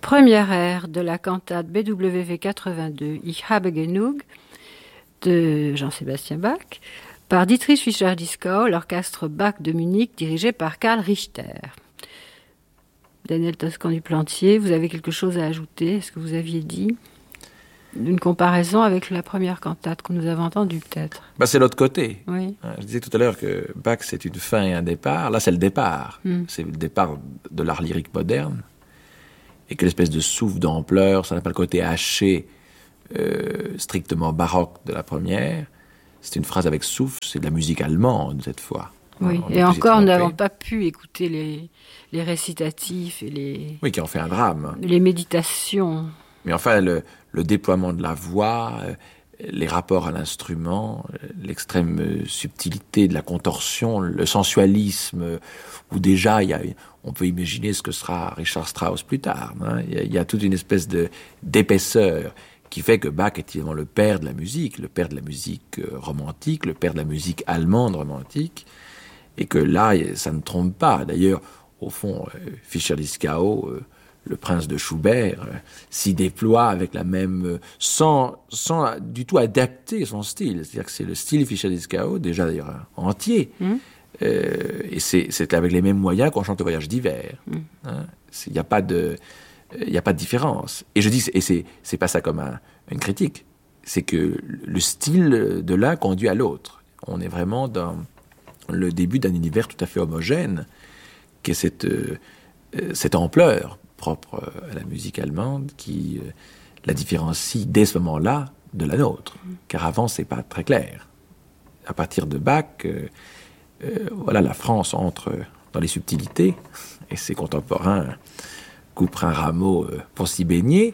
premier air de la cantate BWV 82 Ich habe genug de Jean-Sébastien Bach par Dietrich Fischer-Dieskau, l'orchestre Bach de Munich dirigé par Karl Richter. Daniel Toscan du Plantier, vous avez quelque chose à ajouter à ce que vous aviez dit d'une comparaison avec la première cantate que nous avons entendue peut-être? C'est l'autre côté. Oui. Je disais tout à l'heure que Bach c'est une fin et un départ. Là c'est le départ. C'est le départ de l'art lyrique moderne. Et que l'espèce de souffle d'ampleur, ça n'a pas le côté haché strictement baroque de la première. C'est une phrase avec souffle, c'est de la musique allemande cette fois. Oui, et encore nous n'avons pas pu écouter les récitatifs et les... Oui, qui en fait un drame. Les méditations. Mais enfin, le déploiement de la voix, les rapports à l'instrument, l'extrême subtilité de la contorsion, le sensualisme, où déjà on peut imaginer ce que sera Richard Strauss plus tard. Hein. Il y a toute une espèce d'épaisseur qui fait que Bach est évidemment le père de la musique romantique, le père de la musique allemande romantique, et que là, ça ne trompe pas. D'ailleurs, au fond, Fischer-Dieskau, le prince de Schubert, s'y déploie avec la même... sans du tout adapter son style. C'est-à-dire que c'est le style Fischer-Dieskau, déjà d'ailleurs entier, et c'est avec les mêmes moyens qu'on chante le Voyage d'hiver. Hein. Il n'y a pas de différence. Et je dis, et c'est pas ça comme une critique, c'est que le style de l'un conduit à l'autre. On est vraiment dans le début d'un univers tout à fait homogène, qui est cette ampleur propre à la musique allemande qui la différencie dès ce moment-là de la nôtre. Car avant, c'est pas très clair. À partir de Bach, la France entre dans les subtilités, et ses contemporains Couperin-Rameau pour s'y baigner,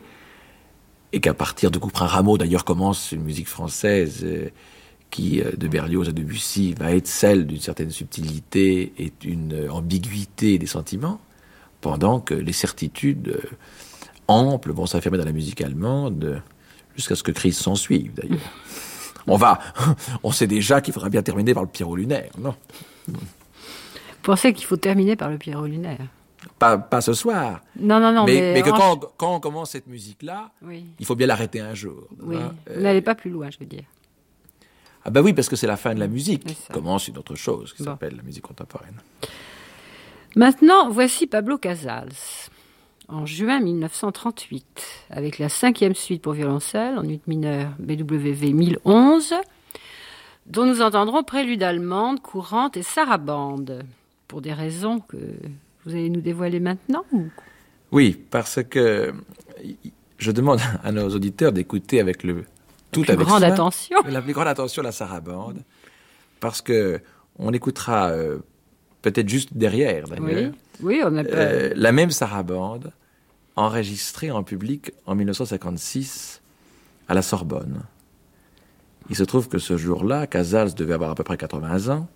et qu'à partir de Couperin-Rameau, d'ailleurs, commence une musique française qui, de Berlioz à Debussy, va être celle d'une certaine subtilité et d'une ambiguïté des sentiments, pendant que les certitudes amples vont s'affirmer dans la musique allemande, jusqu'à ce que crise s'en suive, d'ailleurs. On sait déjà qu'il faudra bien terminer par le Pierrot lunaire, non? Vous pensez qu'il faut terminer par le Pierrot lunaire? Pas ce soir. Non. Mais que quand on commence cette musique-là, oui. Il faut bien l'arrêter un jour. Oui. Vous n'allez pas plus loin, je veux dire. Ah oui, parce que c'est la fin de la musique. Commence une autre chose qui s'appelle la musique contemporaine. Maintenant, voici Pablo Casals, en juin 1938, avec la 5e suite pour violoncelle, en ut mineur BWV 1011, dont nous entendrons prélude allemande, courante et sarabande, pour des raisons que vous allez nous dévoiler maintenant ou... Oui, parce que je demande à nos auditeurs d'écouter avec la plus grande attention la sarabande, parce que on écoutera peut-être juste derrière, d'ailleurs, oui, on a pas... la même sarabande enregistrée en public en 1956 à la Sorbonne. Il se trouve que ce jour-là, Casals devait avoir à peu près 80 ans,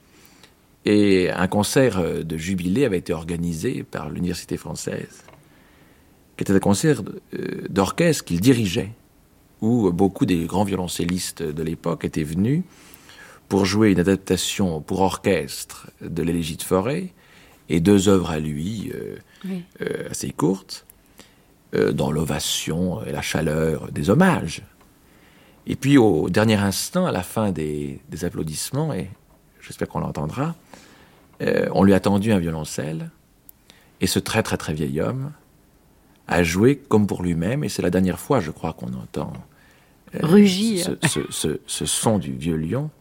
et un concert de jubilé avait été organisé par l'Université française, qui était un concert d'orchestre qu'il dirigeait, où beaucoup des grands violoncellistes de l'époque étaient venus pour jouer une adaptation pour orchestre de l'Élégie de Fauré, et 2 œuvres à lui, assez courtes, dans l'ovation et la chaleur des hommages. Et puis au dernier instant, à la fin des applaudissements, et j'espère qu'on l'entendra, on lui a tendu un violoncelle, et ce très très très vieil homme a joué comme pour lui-même, et c'est la dernière fois, je crois, qu'on entend rugir ce son du vieux lion,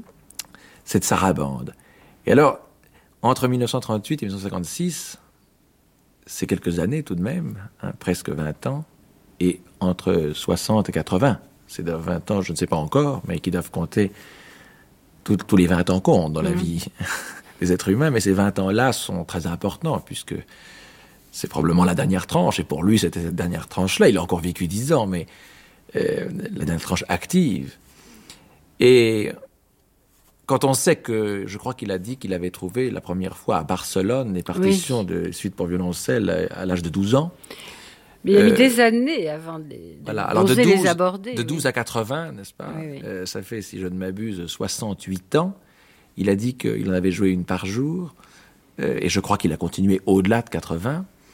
cette sarabande. Et alors, entre 1938 et 1956, c'est quelques années tout de même, presque 20 ans, et entre 60 et 80, c'est de 20 ans, je ne sais pas encore, mais qui doivent compter, tous les 20 ans comptent dans la vie des êtres humains, mais ces 20 ans-là sont très importants, puisque c'est probablement la dernière tranche, et pour lui, c'était cette dernière tranche-là. Il a encore vécu 10 ans, mais la dernière tranche active. Et quand on sait que, je crois qu'il a dit qu'il avait trouvé la première fois à Barcelone les partitions de suite pour violoncelle à l'âge de 12 ans. Mais il a mis des années avant d'oser les aborder. De 12 à 80, n'est-ce pas? Ça fait, si je ne m'abuse, 68 ans. Il a dit qu'il en avait joué une par jour, et je crois qu'il a continué au-delà de 80.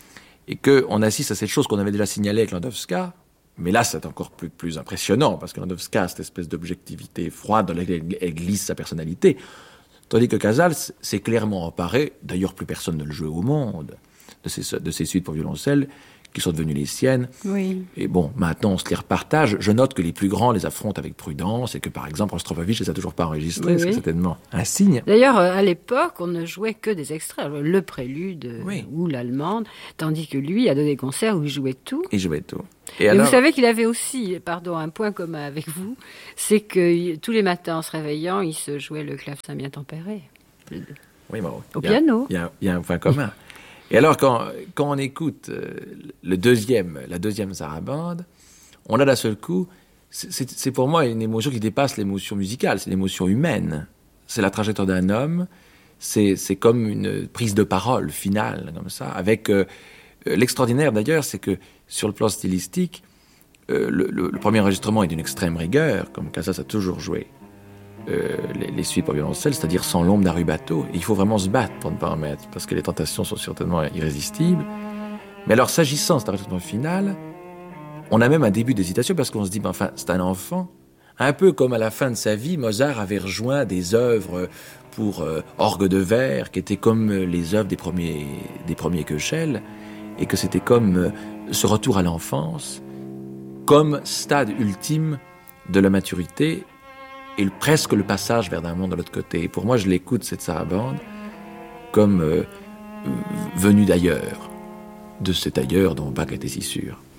et qu'on assiste à cette chose qu'on avait déjà signalée avec Landowska, mais là c'est encore plus impressionnant, parce que Landowska a cette espèce d'objectivité froide dans laquelle elle glisse sa personnalité, tandis que Casals s'est clairement emparé, d'ailleurs plus personne ne le jouait au monde, de ces suites pour violoncelle, qui sont devenues les siennes. Oui. Et bon, maintenant on se les repartage. Je note que les plus grands les affrontent avec prudence et que par exemple Rostropovitch ne les a toujours pas enregistrés, c'est certainement un signe. D'ailleurs, à l'époque, on ne jouait que des extraits, le prélude ou l'allemande, tandis que lui a donné des concerts où il jouait tout. Il jouait tout. Et alors... vous savez qu'il avait aussi, un point commun avec vous, c'est que tous les matins en se réveillant, il se jouait le clavecin bien tempéré. Oui, bon, au piano. Il y a un point commun. Et alors, quand on écoute la deuxième sarabande, on a d'un seul coup, c'est pour moi une émotion qui dépasse l'émotion musicale, c'est l'émotion humaine. C'est la trajectoire d'un homme, c'est comme une prise de parole finale, comme ça. Avec l'extraordinaire d'ailleurs, c'est que sur le plan stylistique, le premier enregistrement est d'une extrême rigueur, comme Casals a toujours joué. Les suites pour violoncelle, c'est-à-dire sans l'ombre d'un rubato. Et il faut vraiment se battre pour ne pas en mettre, parce que les tentations sont certainement irrésistibles. Mais alors, s'agissant de cet enregistrement final, on a même un début d'hésitation, parce qu'on se dit, c'est un enfant. Un peu comme à la fin de sa vie, Mozart avait rejoint des œuvres pour orgue de verre, qui étaient comme les œuvres des premiers Köchel, et que c'était comme ce retour à l'enfance, comme stade ultime de la maturité, et presque le passage vers un monde de l'autre côté. Et pour moi, je l'écoute, cette sarabande, comme venue d'ailleurs, de cet ailleurs dont Bach était si sûr.